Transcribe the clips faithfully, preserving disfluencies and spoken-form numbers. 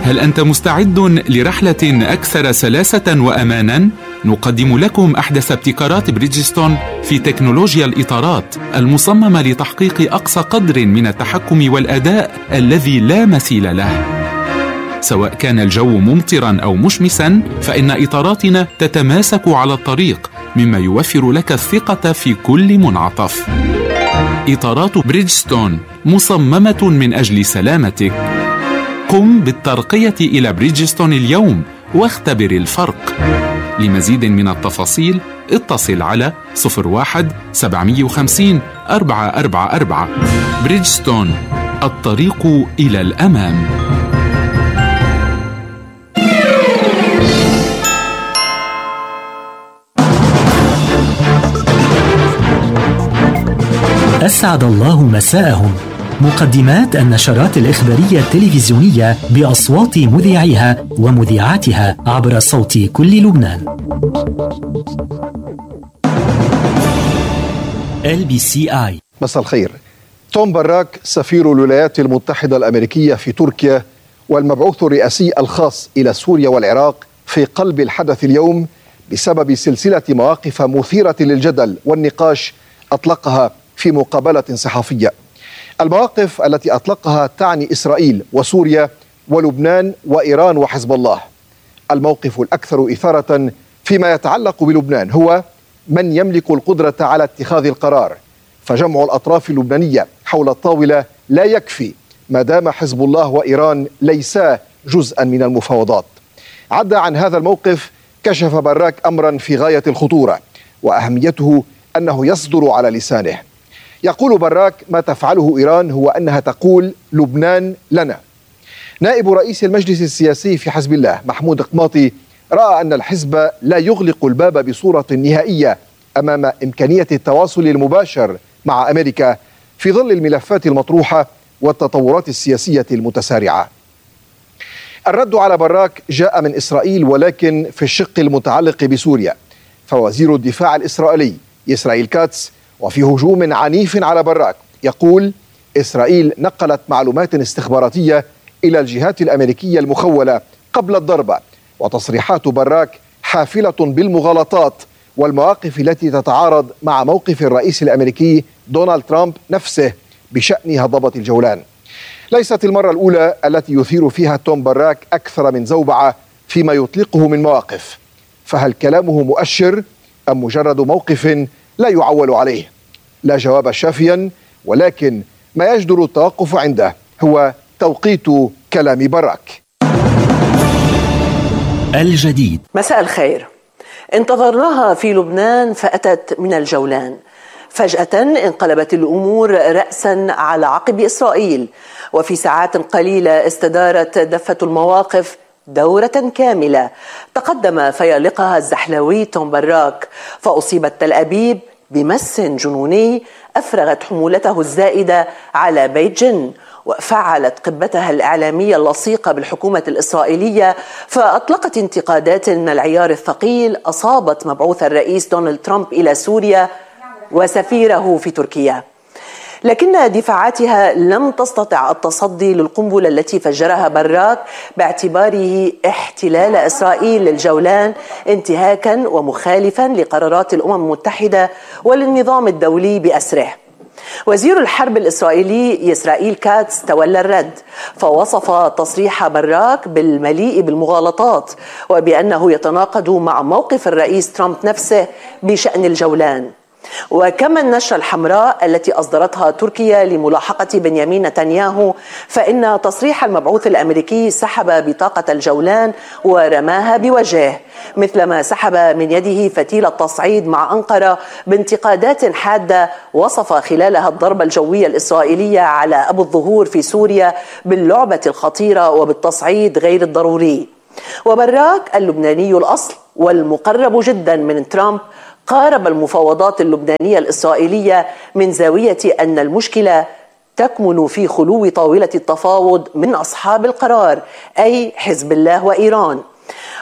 هل أنت مستعد لرحلة أكثر سلاسة وأمانا؟ نقدم لكم أحدث ابتكارات بريدجستون في تكنولوجيا الإطارات المصممة لتحقيق أقصى قدر من التحكم والأداء الذي لا مثيل له. سواء كان الجو ممطرا أو مشمسا، فإن إطاراتنا تتماسك على الطريق، مما يوفر لك الثقة في كل منعطف. إطارات بريدجستون مصممة من أجل سلامتك. قم بالترقية إلى بريدجستون اليوم واختبر الفرق. لمزيد من التفاصيل اتصل على صفر واحد سبعمائة وخمسين أربعة أربعة أربعة. بريدجستون، الطريق إلى الأمام. أسعد الله مساءهم. مقدمات النشرات الإخبارية التلفزيونية بأصوات مذيعيها ومذيعاتها عبر صوت كل لبنان. إل بي سي آي. مساء الخير. توم باراك سفير الولايات المتحدة الأمريكية في تركيا والمبعوث الرئاسي الخاص إلى سوريا والعراق في قلب الحدث اليوم بسبب سلسلة مواقف مثيرة للجدل والنقاش أطلقها في مقابلة صحفية. المواقف التي أطلقها تعني إسرائيل وسوريا ولبنان وإيران وحزب الله. الموقف الأكثر إثارة فيما يتعلق بلبنان هو من يملك القدرة على اتخاذ القرار، فجمع الأطراف اللبنانية حول الطاولة لا يكفي ما دام حزب الله وإيران ليسا جزءا من المفاوضات. عدا عن هذا الموقف، كشف باراك أمرا في غاية الخطورة وأهميته أنه يصدر على لسانه. يقول باراك ما تفعله إيران هو أنها تقول لبنان لنا. نائب رئيس المجلس السياسي في حزب الله محمود قماطي رأى أن الحزب لا يغلق الباب بصورة نهائية أمام إمكانية التواصل المباشر مع أمريكا في ظل الملفات المطروحة والتطورات السياسية المتسارعة. الرد على باراك جاء من إسرائيل، ولكن في الشق المتعلق بسوريا، فوزير الدفاع الإسرائيلي إسرائيل كاتس وفي هجوم عنيف على باراك يقول إسرائيل نقلت معلومات استخباراتية إلى الجهات الأمريكية المخولة قبل الضربة، وتصريحات باراك حافلة بالمغالطات والمواقف التي تتعارض مع موقف الرئيس الأمريكي دونالد ترامب نفسه بشأن هضبة الجولان. ليست المرة الأولى التي يثير فيها توم باراك أكثر من زوبعة فيما يطلقه من مواقف، فهل كلامه مؤشر أم مجرد موقف لا يعول عليه؟ لا جواب شافيا، ولكن ما يجدر التوقف عنده هو توقيت كلام باراك. الجديد. مساء الخير. انتظرناها في لبنان فأتت من الجولان. فجأة انقلبت الأمور رأسا على عقب إسرائيل، وفي ساعات قليلة استدارت دفة المواقف دورة كاملة تقدم فيالقها الزحلوي توم باراك، فأصيبت تل أبيب بمس جنوني أفرغت حمولته الزائدة على بيت جن، وفعلت قبتها الإعلامية اللصيقة بالحكومة الإسرائيلية، فأطلقت انتقادات من العيار الثقيل أصابت مبعوث الرئيس دونالد ترامب إلى سوريا وسفيره في تركيا. لكن دفاعاتها لم تستطع التصدي للقنبلة التي فجرها باراك باعتباره احتلال إسرائيل للجولان انتهاكا ومخالفا لقرارات الأمم المتحدة وللنظام الدولي بأسره. وزير الحرب الإسرائيلي إسرائيل كاتس تولى الرد، فوصف تصريح باراك بالمليء بالمغالطات وبأنه يتناقض مع موقف الرئيس ترامب نفسه بشأن الجولان. وكما النشرة الحمراء التي أصدرتها تركيا لملاحقة بنيامين نتنياهو، فإن تصريح المبعوث الأمريكي سحب بطاقة الجولان ورماها بوجهه، مثلما سحب من يده فتيل التصعيد مع أنقرة بانتقادات حادة وصف خلالها الضربة الجوية الإسرائيلية على أبو الظهور في سوريا باللعبة الخطيرة وبالتصعيد غير الضروري. وبراك اللبناني الأصل والمقرب جدا من ترامب قارب المفاوضات اللبنانية الإسرائيلية من زاوية أن المشكلة تكمن في خلو طاولة التفاوض من أصحاب القرار، أي حزب الله وإيران.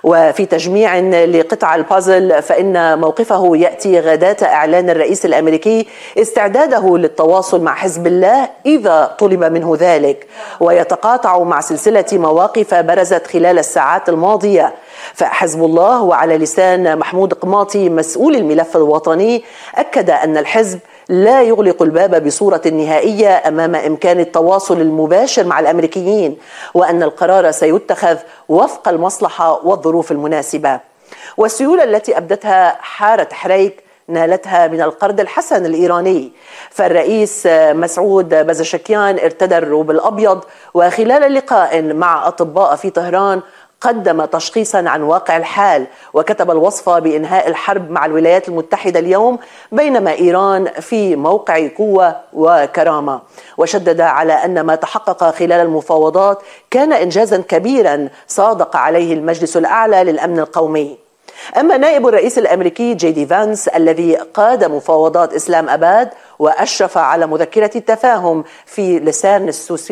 وفي تجميع لقطع البازل فإن موقفه يأتي غداة إعلان الرئيس الأمريكي استعداده للتواصل مع حزب الله إذا طلب منه ذلك، ويتقاطع مع سلسلة مواقف برزت خلال الساعات الماضية. فحزب الله وعلى لسان محمود قماطي مسؤول الملف الوطني أكد أن الحزب لا يغلق الباب بصورة نهائية أمام إمكان التواصل المباشر مع الأمريكيين، وأن القرار سيتخذ وفق المصلحة والظروف المناسبة. والسيولة التي أبدتها حارة حريك نالتها من القرض الحسن الإيراني، فالرئيس مسعود بزشكيان ارتدى الروب الأبيض، وخلال لقاء مع أطباء في طهران قدم تشخيصا عن واقع الحال، وكتب الوصفة بإنهاء الحرب مع الولايات المتحدة اليوم، بينما إيران في موقع قوة وكرامة. وشدد على أن ما تحقق خلال المفاوضات كان إنجازا كبيرا صادق عليه المجلس الأعلى للأمن القومي. أما نائب الرئيس الأمريكي جي دي فانس الذي قاد مفاوضات إسلام أباد وأشرف على مذكرة التفاهم في لسان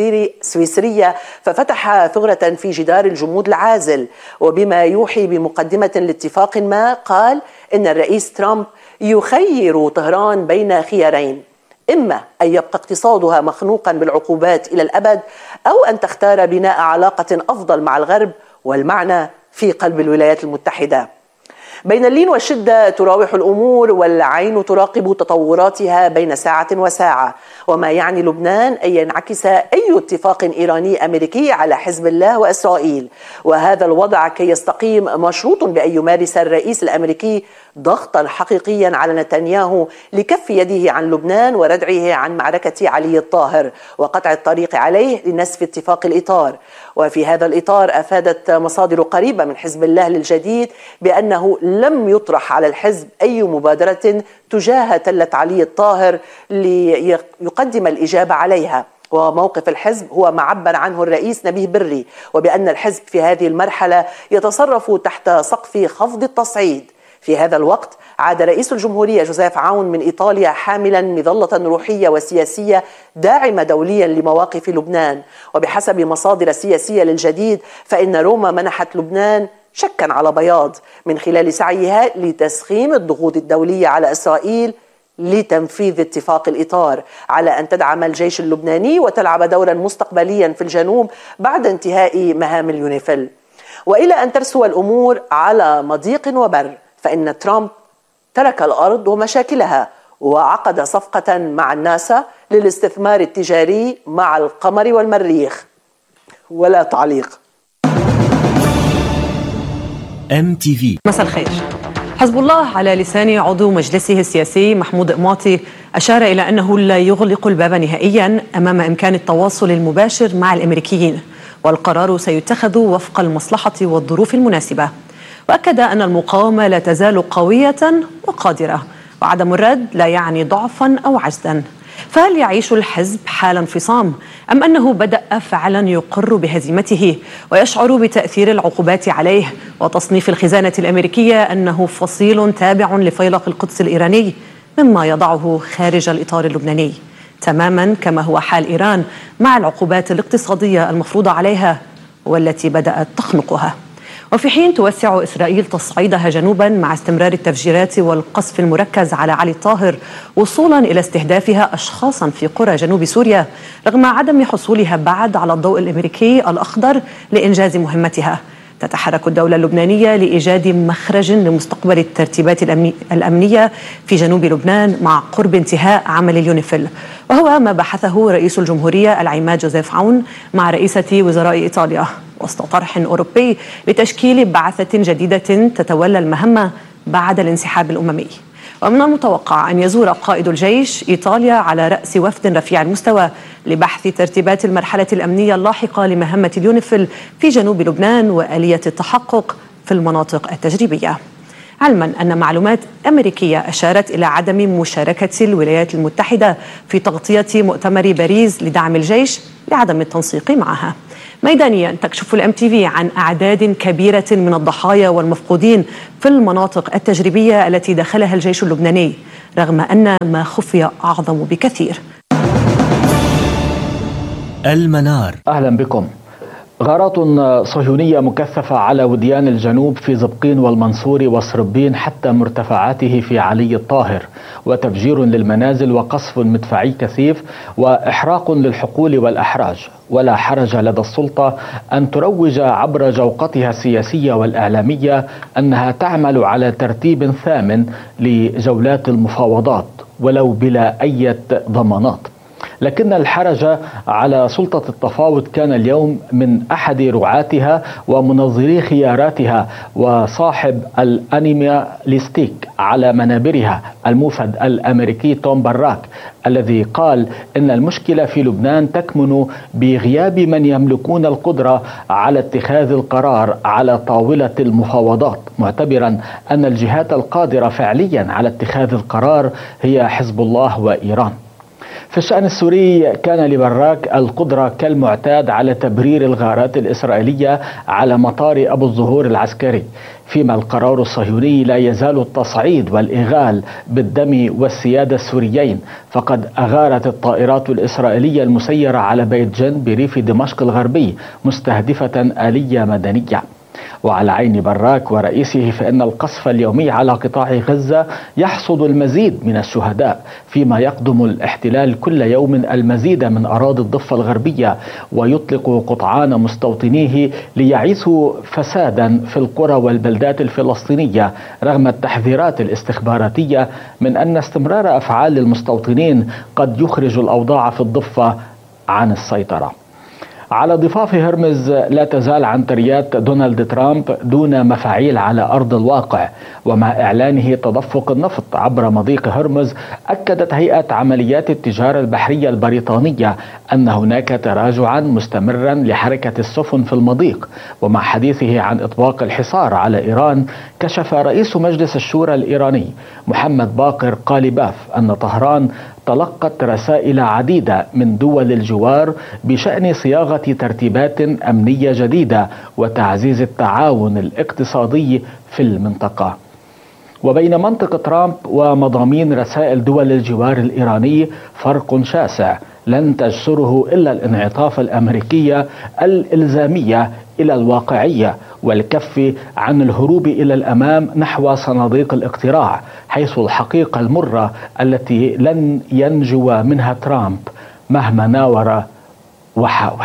السويسرية، ففتح ثغرة في جدار الجمود العازل، وبما يوحي بمقدمة لاتفاق ما قال إن الرئيس ترامب يخير طهران بين خيارين: إما أن يبقى اقتصادها مخنوقا بالعقوبات إلى الأبد، أو أن تختار بناء علاقة أفضل مع الغرب، والمعنى في قلب الولايات المتحدة. بين اللين والشدة تراوح الأمور، والعين تراقب تطوراتها بين ساعة وساعة، وما يعني لبنان أن ينعكس أي اتفاق إيراني أمريكي على حزب الله وإسرائيل. وهذا الوضع كي يستقيم مشروط بأن يمارس الرئيس الأمريكي ضغطا حقيقيا على نتنياهو لكف يده عن لبنان وردعه عن معركة علي الطاهر وقطع الطريق عليه لنسف اتفاق الإطار. وفي هذا الإطار أفادت مصادر قريبة من حزب الله للجديد بأنه لم يطرح على الحزب أي مبادرة تجاه تلة علي الطاهر ليقدم الإجابة عليها، وموقف الحزب هو ما عبر عنه الرئيس نبيه بري، وبأن الحزب في هذه المرحلة يتصرف تحت سقف خفض التصعيد. في هذا الوقت عاد رئيس الجمهورية جوزيف عون من إيطاليا حاملا مظلة روحية وسياسية داعمة دوليا لمواقف لبنان، وبحسب مصادر سياسية للجديد فإن روما منحت لبنان شكا على بياض من خلال سعيها لتسخيم الضغوط الدولية على إسرائيل لتنفيذ اتفاق الإطار، على أن تدعم الجيش اللبناني وتلعب دورا مستقبليا في الجنوب بعد انتهاء مهام اليونيفيل. وإلى أن ترسو الأمور على مضيق وبر، فإن ترامب ترك الأرض ومشاكلها وعقد صفقة مع الناسا للاستثمار التجاري مع القمر والمريخ. ولا تعليق. إم تي في. مساء الخير. حزب الله على لسان عضو مجلسه السياسي محمود قماطي أشار إلى أنه لا يغلق الباب نهائيا أمام إمكان التواصل المباشر مع الأمريكيين، والقرار سيتخذ وفق المصلحة والظروف المناسبة. وأكد أن المقاومة لا تزال قوية وقادرة، وعدم الرد لا يعني ضعفا أو عجزا. فهل يعيش الحزب حال انفصام، أم أنه بدأ فعلا يقر بهزيمته ويشعر بتأثير العقوبات عليه وتصنيف الخزانة الأمريكية أنه فصيل تابع لفيلق القدس الإيراني، مما يضعه خارج الإطار اللبناني، تماما كما هو حال إيران مع العقوبات الاقتصادية المفروضة عليها والتي بدأت تخنقها؟ وفي حين توسع إسرائيل تصعيدها جنوبا مع استمرار التفجيرات والقصف المركز على علي الطاهر وصولا إلى استهدافها أشخاصا في قرى جنوب سوريا رغم عدم حصولها بعد على الضوء الأمريكي الأخضر لإنجاز مهمتها، تتحرك الدولة اللبنانية لإيجاد مخرج لمستقبل الترتيبات الأمنية في جنوب لبنان مع قرب انتهاء عمل اليونيفيل، وهو ما بحثه رئيس الجمهورية العماد جوزيف عون مع رئيسة وزراء إيطاليا وسط طرح أوروبي لتشكيل بعثة جديدة تتولى المهمة بعد الانسحاب الأممي. ومن المتوقع أن يزور قائد الجيش إيطاليا على رأس وفد رفيع المستوى لبحث ترتيبات المرحلة الأمنية اللاحقة لمهمة اليونيفيل في جنوب لبنان وآلية التحقق في المناطق التجريبية، علما أن معلومات أمريكية أشارت إلى عدم مشاركة الولايات المتحدة في تغطية مؤتمر باريس لدعم الجيش لعدم التنسيق معها. ميدانيا تكشف الام تي في عن أعداد كبيرة من الضحايا والمفقودين في المناطق التجريبية التي دخلها الجيش اللبناني، رغم أن ما خفي أعظم بكثير. المنار. أهلا بكم. غارات صهيونية مكثفة على وديان الجنوب في زبقين والمنصوري وصربين حتى مرتفعاته في علي الطاهر، وتفجير للمنازل وقصف مدفعي كثيف وإحراق للحقول والأحراج. ولا حرج لدى السلطة أن تروج عبر جوقتها السياسية والإعلامية أنها تعمل على ترتيب ثامن لجولات المفاوضات ولو بلا أي ضمانات. لكن الحرج على سلطة التفاوض كان اليوم من أحد رعاتها ومنظري خياراتها وصاحب الأنيماليستيك على منابرها الموفد الأمريكي توم باراك، الذي قال إن المشكلة في لبنان تكمن بغياب من يملكون القدرة على اتخاذ القرار على طاولة المفاوضات، معتبرا أن الجهات القادرة فعليا على اتخاذ القرار هي حزب الله وإيران. في الشأن السوري كان لبراك القدرة كالمعتاد على تبرير الغارات الإسرائيلية على مطار أبو الزهور العسكري، فيما القرار الصهيوني لا يزال التصعيد والإغال بالدم والسيادة السوريين، فقد أغارت الطائرات الإسرائيلية المسيرة على بيت جن بريف دمشق الغربي مستهدفة آلية مدنية. وعلى عين براك ورئيسه فإن القصف اليومي على قطاع غزة يحصد المزيد من الشهداء، فيما يقدم الاحتلال كل يوم المزيد من أراضي الضفة الغربية ويطلق قطعان مستوطنيه ليعيثوا فسادا في القرى والبلدات الفلسطينية، رغم التحذيرات الاستخباراتية من أن استمرار أفعال المستوطنين قد يخرج الأوضاع في الضفة عن السيطرة. على ضفاف هرمز لا تزال عنتريات دونالد ترامب دون مفاعيل على أرض الواقع، ومع إعلانه تدفق النفط عبر مضيق هرمز أكدت هيئة عمليات التجارة البحرية البريطانية أن هناك تراجعا مستمرا لحركة السفن في المضيق. ومع حديثه عن إطلاق الحصار على إيران، كشف رئيس مجلس الشورى الإيراني محمد باقر قالباف أن طهران تلقت رسائل عديدة من دول الجوار بشأن صياغة ترتيبات أمنية جديدة وتعزيز التعاون الاقتصادي في المنطقة. وبين منطق ترامب ومضامين رسائل دول الجوار الإيراني فرق شاسع لن تجسره إلا الانعطاف الأمريكية الإلزامية إلى الواقعية والكف عن الهروب إلى الأمام نحو صناديق الاقتراع، حيث الحقيقة المرة التي لن ينجو منها ترامب مهما ناور وحاول.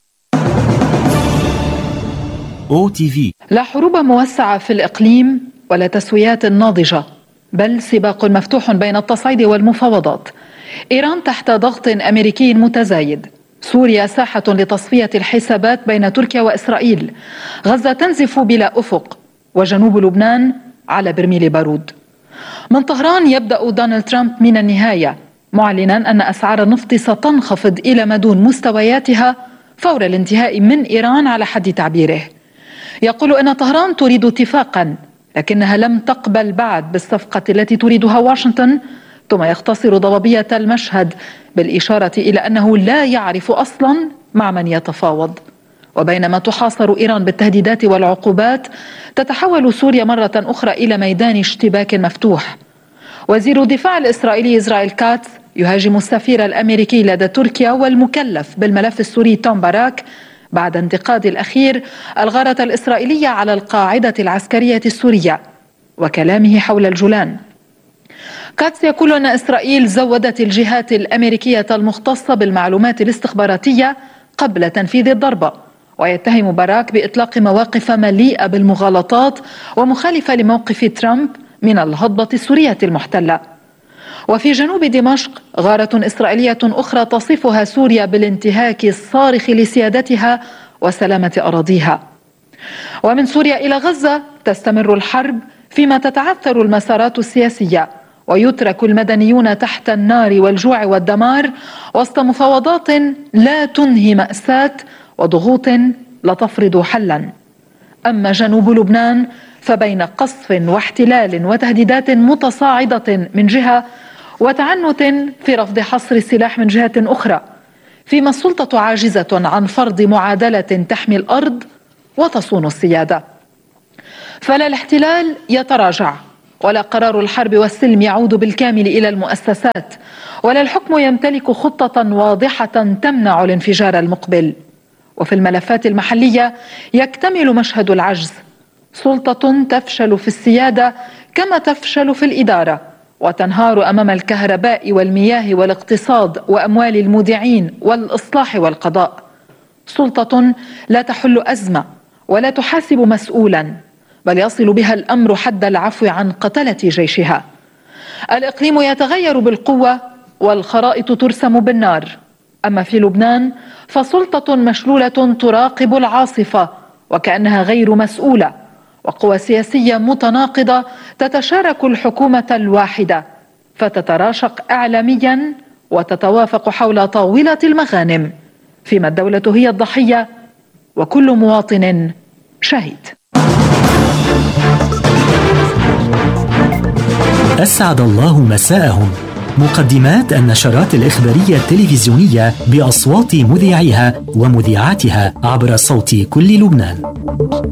أو تي في. لا حروب موسعة في الإقليم ولا تسويات ناضجة، بل سباق مفتوح بين التصعيد والمفاوضات. إيران تحت ضغط أمريكي متزايد، سوريا ساحة لتصفية الحسابات بين تركيا وإسرائيل، غزة تنزف بلا أفق، وجنوب لبنان على برميل بارود. من طهران يبدأ دونالد ترامب من النهاية، معلنا أن أسعار النفط ستنخفض إلى ما دون مستوياتها فور الانتهاء من إيران على حد تعبيره. يقول أن طهران تريد اتفاقا، لكنها لم تقبل بعد بالصفقة التي تريدها واشنطن، ثم يختصر ضبابية المشهد بالإشارة إلى أنه لا يعرف أصلا مع من يتفاوض. وبينما تحاصر إيران بالتهديدات والعقوبات، تتحول سوريا مرة أخرى إلى ميدان اشتباك مفتوح. وزير الدفاع الإسرائيلي إسرائيل كاتس يهاجم السفير الأمريكي لدى تركيا والمكلف بالملف السوري توم باراك بعد انتقاد الأخير الغارة الإسرائيلية على القاعدة العسكرية السورية وكلامه حول الجولان. كاتس يقول أن إسرائيل زودت الجهات الأمريكية المختصة بالمعلومات الاستخباراتية قبل تنفيذ الضربة، ويتهم باراك بإطلاق مواقف مليئة بالمغالطات ومخالفة لموقف ترامب من الهضبة السورية المحتلة. وفي جنوب دمشق غارة إسرائيلية أخرى تصفها سوريا بالانتهاك الصارخ لسيادتها وسلامة أراضيها. ومن سوريا إلى غزة تستمر الحرب، فيما تتعثر المسارات السياسية ويترك المدنيون تحت النار والجوع والدمار وسط مفاوضات لا تنهي مأساة وضغوط لا تفرض حلا. أما جنوب لبنان فبين قصف واحتلال وتهديدات متصاعدة من جهة وتعنت في رفض حصر السلاح من جهة أخرى، فيما السلطة عاجزة عن فرض معادلة تحمي الأرض وتصون السيادة. فلا الاحتلال يتراجع، ولا قرار الحرب والسلم يعود بالكامل إلى المؤسسات، ولا الحكم يمتلك خطة واضحة تمنع الانفجار المقبل. وفي الملفات المحلية يكتمل مشهد العجز. سلطة تفشل في السيادة كما تفشل في الإدارة، وتنهار أمام الكهرباء والمياه والاقتصاد وأموال المودعين والإصلاح والقضاء. سلطة لا تحل أزمة ولا تحاسب مسؤولا، بل يصل بها الأمر حد العفو عن قتلة جيشها. الإقليم يتغير بالقوة والخرائط ترسم بالنار. أما في لبنان فسلطة مشلولة تراقب العاصفة وكأنها غير مسؤولة، وقوى سياسية متناقضة تتشارك الحكومة الواحدة، فتتراشق إعلاميا وتتوافق حول طاولة المغانم، فيما الدولة هي الضحية وكل مواطن شهيد. أسعد الله مساءهم. مقدمات النشرات الإخبارية التلفزيونية بأصوات مذيعيها ومذيعاتها عبر صوت كل لبنان.